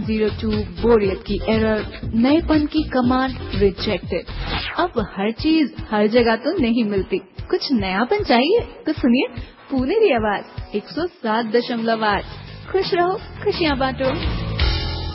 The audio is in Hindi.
102 बोरियत की एरर, नएपन की कमांड रिजेक्टेड। अब हर चीज हर जगह तो नहीं मिलती, कुछ नयापन चाहिए तो सुनिए पुनेरी आवाज 107.8। खुश रहो, खुशियाँ बांटो।